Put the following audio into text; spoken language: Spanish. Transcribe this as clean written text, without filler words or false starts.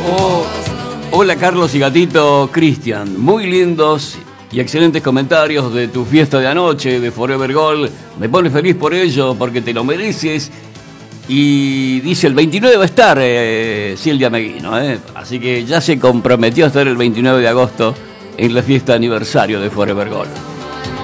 Oh, hola Carlos y Gatito, Cristian. Muy lindos y excelentes comentarios de tu fiesta de anoche, de Forever Gold. Me pone feliz por ello, porque te lo mereces. Y dice, el 29 va a estar Silvia Meguino, así que ya se comprometió a estar el 29 de agosto en la fiesta de aniversario de Forever Gold.